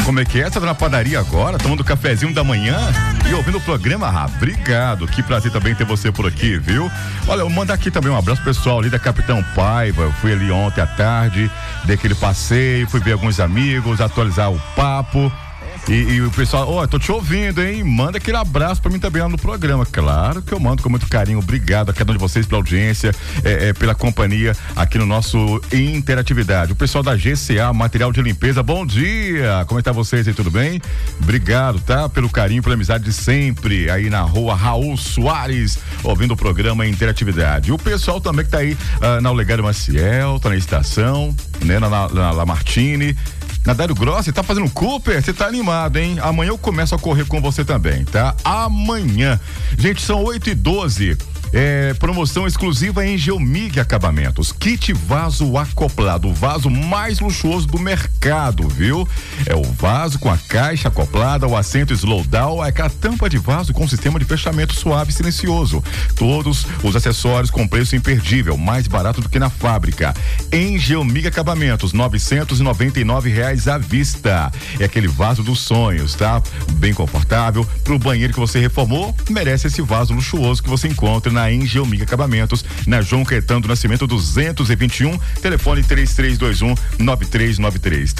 Como é que é? Você tá na padaria agora, tomando cafezinho da manhã e ouvindo o programa? Ah, obrigado. Que prazer também ter você por aqui, viu? Olha, eu mando aqui também um abraço pessoal ali da Capitão Paiva. Eu fui ali ontem à tarde, dei aquele passeio, fui ver alguns amigos, atualizar o papo. E o pessoal, tô te ouvindo, hein? Manda aquele abraço pra mim também lá no programa. Claro que eu mando com muito carinho. Obrigado a cada um de vocês pela audiência, pela companhia aqui no nosso Interatividade. O pessoal da GCA Material de Limpeza, bom dia! Como é que tá vocês aí, tudo bem? Obrigado, tá? Pelo carinho, pela amizade de sempre, aí na rua Raul Soares, ouvindo o programa Interatividade. O pessoal também que tá aí na Olegário Maciel, tá na estação, né? Na Lamartine. Na Dário Grossi, tá fazendo Cooper? Você tá animado, hein? Amanhã eu começo a correr com você também, tá? Amanhã. Gente, são 8h12. Promoção exclusiva em Geomig Acabamentos. Kit vaso acoplado, o vaso mais luxuoso do mercado, viu? É o vaso com a caixa acoplada, o assento slow down, aquela tampa de vaso com sistema de fechamento suave e silencioso. Todos os acessórios com preço imperdível, mais barato do que na fábrica. Em Geomig Acabamentos, R$999 à vista. É aquele vaso dos sonhos, tá? Bem confortável. Pro banheiro que você reformou, merece esse vaso luxuoso que você encontra na Geomig Acabamentos, na João Caetano do Nascimento 221, telefone 3321-9393.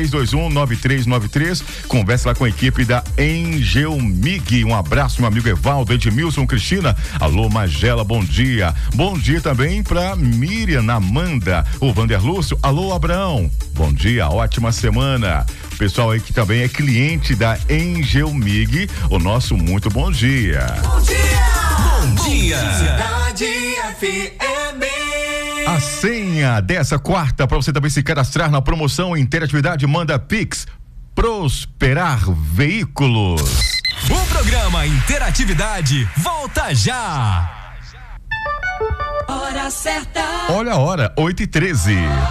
3321-9393. Converse lá com a equipe da Geomig. Um abraço, meu amigo Evaldo, Edmilson, Cristina. Alô, Magela, bom dia. Bom dia também pra Miriam, Amanda, o Vander Lúcio. Alô, Abraão. Bom dia, ótima semana. O pessoal aí que também é cliente da Geomig, o nosso muito bom dia. Bom dia! Bom dia! Cidade FM. A senha dessa quarta para você também se cadastrar na promoção Interatividade, manda Pix. Prosperar Veículos. O programa Interatividade volta já. Hora certa. Olha a hora, 8h13.